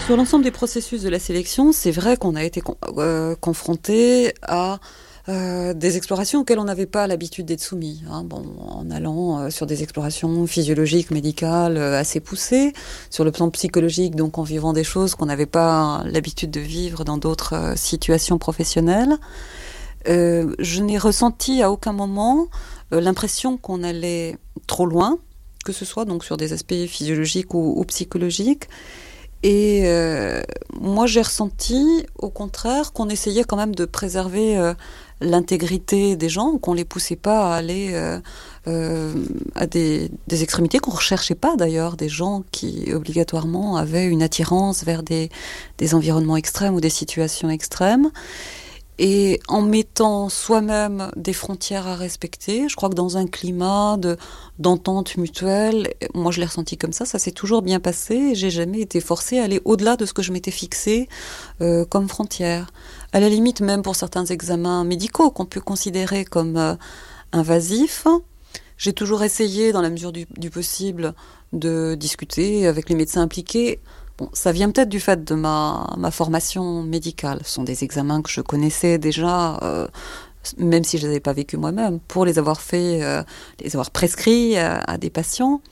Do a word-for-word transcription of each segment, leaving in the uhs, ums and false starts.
Sur l'ensemble des processus de la sélection, c'est vrai qu'on a été con- euh, confronté à euh, des explorations auxquelles on n'avait pas l'habitude d'être soumis. Hein. Bon, en allant euh, sur des explorations physiologiques, médicales euh, assez poussées, sur le plan psychologique, donc en vivant des choses qu'on n'avait pas l'habitude de vivre dans d'autres euh, situations professionnelles. Euh, je n'ai ressenti à aucun moment euh, l'impression qu'on allait trop loin, que ce soit donc sur des aspects physiologiques ou, ou psychologiques. Et euh, moi, j'ai ressenti, au contraire, qu'on essayait quand même de préserver euh, l'intégrité des gens, qu'on les poussait pas à aller euh, euh, à des, des extrémités, qu'on recherchait pas d'ailleurs, des gens qui obligatoirement avaient une attirance vers des, des environnements extrêmes ou des situations extrêmes. Et en mettant soi-même des frontières à respecter, je crois que dans un climat de, d'entente mutuelle, moi je l'ai ressenti comme ça, ça s'est toujours bien passé et j'ai jamais été forcée à aller au-delà de ce que je m'étais fixé euh, comme frontière. À la limite, même pour certains examens médicaux qu'on peut considérer comme euh, invasifs, j'ai toujours essayé, dans la mesure du, du possible, de discuter avec les médecins impliqués. Bon, ça vient peut-être du fait de ma, ma formation médicale. Ce sont des examens que je connaissais déjà, euh, même si je ne les avais pas vécus moi-même, pour les avoir fait, euh, les avoir prescrits à, à des patients.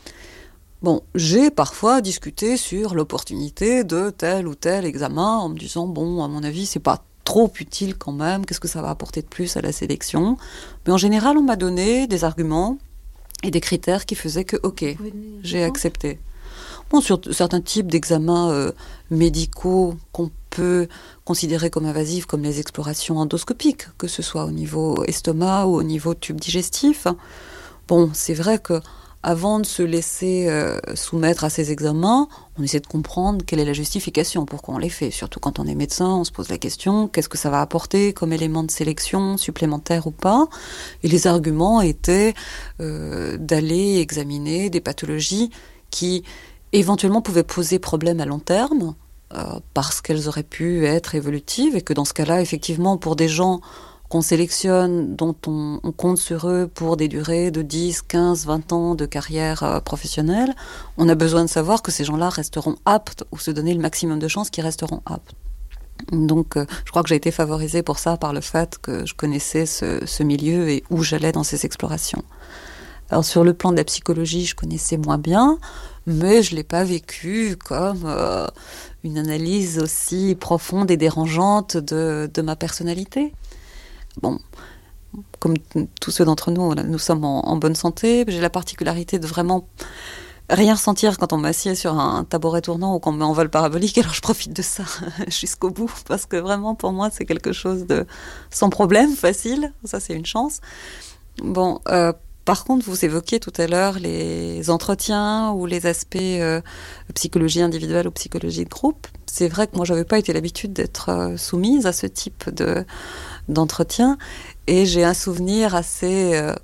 Bon, j'ai parfois discuté sur l'opportunité de tel ou tel examen en me disant, bon, à mon avis, c'est pas trop utile quand même, qu'est-ce que ça va apporter de plus à la sélection? Mais en général, on m'a donné des arguments et des critères qui faisaient que, ok, j'ai accepté. Bon, sur certains types d'examens euh, médicaux qu'on peut considérer comme invasifs, comme les explorations endoscopiques, que ce soit au niveau estomac ou au niveau tube digestif. Bon, c'est vrai que avant de se laisser euh, soumettre à ces examens, on essaie de comprendre quelle est la justification, pourquoi on les fait. Surtout quand on est médecin, on se pose la question, qu'est-ce que ça va apporter comme élément de sélection, supplémentaire ou pas? Et les arguments étaient euh, d'aller examiner des pathologies qui éventuellement pouvaient poser problème à long terme, euh, parce qu'elles auraient pu être évolutives, et que dans ce cas-là, effectivement, pour des gens qu'on sélectionne, dont on, on compte sur eux pour des durées de dix, quinze, vingt ans de carrière euh, professionnelle, on a besoin de savoir que ces gens-là resteront aptes, ou se donner le maximum de chances qu'ils resteront aptes. Donc, euh, je crois que j'ai été favorisée pour ça, par le fait que je connaissais ce, ce milieu et où j'allais dans ces explorations. Alors, sur le plan de la psychologie, je connaissais moins bien, mais je ne l'ai pas vécu comme euh, une analyse aussi profonde et dérangeante de, de ma personnalité. Bon, comme tous ceux d'entre nous, nous sommes en, en bonne santé. J'ai la particularité de vraiment rien ressentir quand on m'assied sur un tabouret tournant ou qu'on me met en vol parabolique, alors je profite de ça jusqu'au bout, parce que vraiment, pour moi, c'est quelque chose de sans problème, facile. Ça, c'est une chance. Bon, euh, par contre, vous évoquiez tout à l'heure les entretiens ou les aspects euh, psychologie individuelle ou psychologie de groupe. C'est vrai que moi, j'avais pas été l'habitude d'être euh, soumise à ce type de, d'entretien, et j'ai un souvenir assez, euh,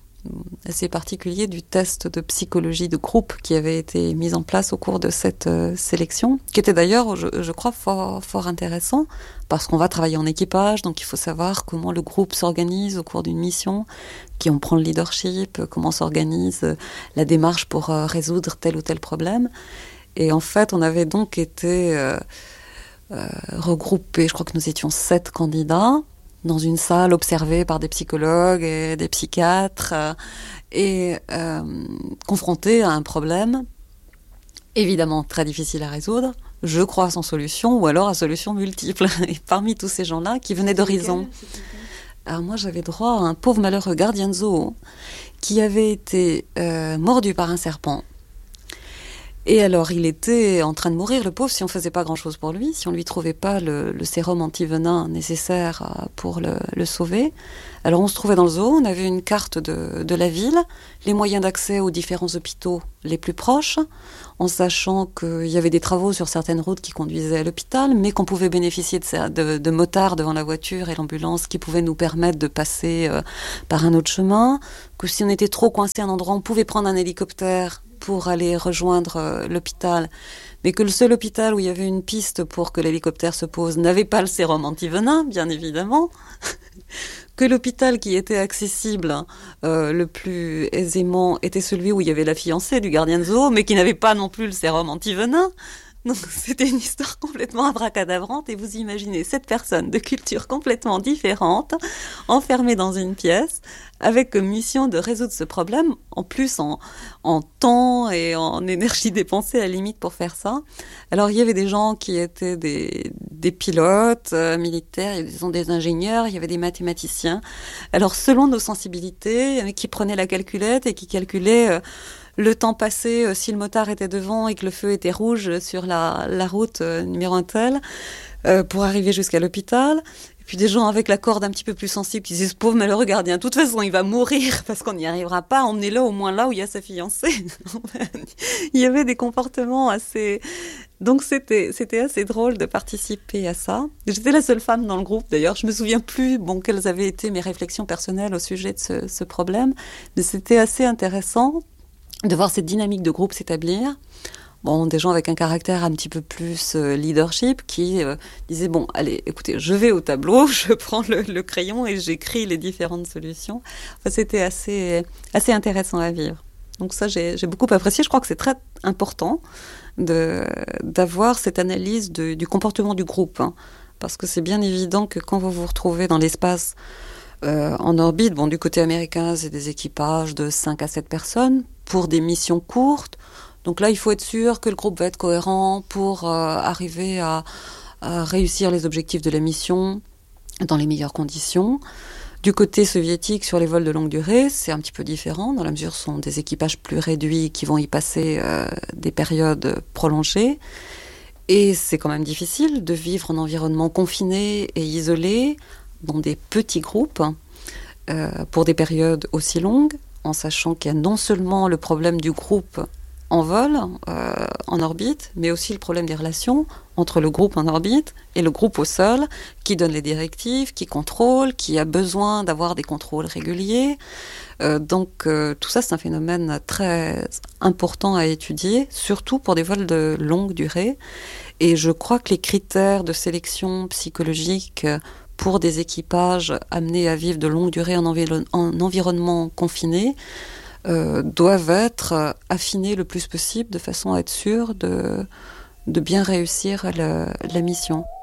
assez particulier du test de psychologie de groupe qui avait été mis en place au cours de cette euh, sélection, qui était d'ailleurs, je, je crois, fort, fort intéressant, parce qu'on va travailler en équipage, donc il faut savoir comment le groupe s'organise au cours d'une mission, qui on prend le leadership, comment s'organise la démarche pour euh, résoudre tel ou tel problème. Et en fait, on avait donc été euh, euh, regroupés, je crois que nous étions sept candidats, dans une salle observée par des psychologues et des psychiatres, euh, et euh, confrontés à un problème, évidemment très difficile à résoudre, je crois sans solution, ou alors à solution multiple. Et parmi tous ces gens-là, qui venaient d'horizons... Alors moi, j'avais droit à un pauvre malheureux gardien de zoo qui avait été euh, mordu par un serpent. Et alors, il était en train de mourir, le pauvre, si on faisait pas grand-chose pour lui, si on lui trouvait pas le, le sérum anti-venin nécessaire pour le, le sauver. Alors, on se trouvait dans le zoo, on avait une carte de, de la ville, les moyens d'accès aux différents hôpitaux les plus proches, en sachant qu'il y avait des travaux sur certaines routes qui conduisaient à l'hôpital, mais qu'on pouvait bénéficier de, de, de motards devant la voiture et l'ambulance qui pouvaient nous permettre de passer euh, par un autre chemin, que si on était trop coincé à un endroit, on pouvait prendre un hélicoptère pour aller rejoindre euh, l'hôpital, mais que le seul hôpital où il y avait une piste pour que l'hélicoptère se pose n'avait pas le sérum anti-venin, bien évidemment, que l'hôpital qui était accessible euh, le plus aisément était celui où il y avait la fiancée du gardien de zoo, mais qui n'avait pas non plus le sérum anti-venin. Donc c'était une histoire complètement abracadabrante et vous imaginez cette personne de culture complètement différente, enfermée dans une pièce, avec comme mission de résoudre ce problème, en plus en, en temps et en énergie dépensée à la limite pour faire ça. Alors il y avait des gens qui étaient des, des pilotes euh, militaires, il y avait des ingénieurs, il y avait des mathématiciens. Alors selon nos sensibilités, il y en a qui prenaient la calculette et qui calculaient euh, le temps passé, euh, si le motard était devant et que le feu était rouge sur la, la route euh, numéro un tel, euh, pour arriver jusqu'à l'hôpital. Et puis des gens avec la corde un petit peu plus sensible qui disaient, ce pauvre malheureux gardien, de toute façon il va mourir parce qu'on n'y arrivera pas, emmenez-le au moins là où il y a sa fiancée. Il y avait des comportements assez... Donc c'était, c'était assez drôle de participer à ça. J'étais la seule femme dans le groupe d'ailleurs, je me souviens plus bon, quelles avaient été mes réflexions personnelles au sujet de ce, ce problème, mais c'était assez intéressant de voir cette dynamique de groupe s'établir. Bon, des gens avec un caractère un petit peu plus euh, leadership qui euh, disaient, bon, allez, écoutez, je vais au tableau, je prends le, le crayon et j'écris les différentes solutions. Enfin, c'était assez, assez intéressant à vivre. Donc ça, j'ai, j'ai beaucoup apprécié. Je crois que c'est très important de, d'avoir cette analyse de, du comportement du groupe, hein, parce que c'est bien évident que quand vous vous retrouvez dans l'espace euh, en orbite, bon, du côté américain, c'est des équipages de cinq à sept personnes pour des missions courtes. Donc là, il faut être sûr que le groupe va être cohérent pour euh, arriver à, à réussir les objectifs de la mission dans les meilleures conditions. Du côté soviétique, sur les vols de longue durée, c'est un petit peu différent, dans la mesure où ce sont des équipages plus réduits qui vont y passer euh, des périodes prolongées. Et c'est quand même difficile de vivre en environnement confiné et isolé, dans des petits groupes, euh, pour des périodes aussi longues, en sachant qu'il y a non seulement le problème du groupe en vol, euh, en orbite, mais aussi le problème des relations entre le groupe en orbite et le groupe au sol, qui donne les directives, qui contrôle, qui a besoin d'avoir des contrôles réguliers. Euh, donc euh, tout ça, c'est un phénomène très important à étudier, surtout pour des vols de longue durée. Et je crois que les critères de sélection psychologique pour des équipages amenés à vivre de longue durée en, envi- en environnement confiné Euh, doivent être affinés le plus possible de façon à être sûr de, de bien réussir la, la mission.